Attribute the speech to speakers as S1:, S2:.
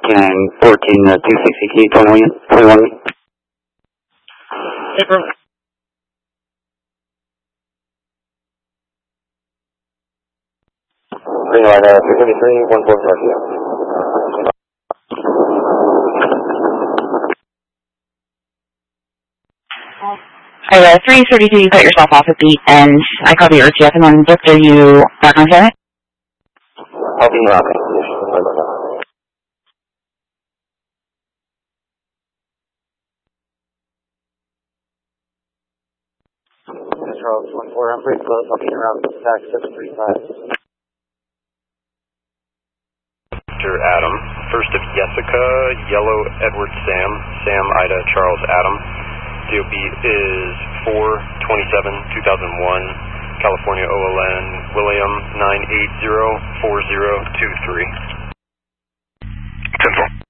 S1: and 14 260 key 21.
S2: April.
S1: Green line 333, 145.
S3: Hi, 332, you cut yourself off at the end. I called the RTF and then booked. Are you back on set?
S1: I'll be knocking. Charles 14, I'm pretty close. I'll be around back 735.
S4: Victor Adam, first of Jessica, Yellow Edward Sam, Sam Ida Charles Adam. DOB is 4/27/2001, California OLN, William 9804023.
S5: 10-4.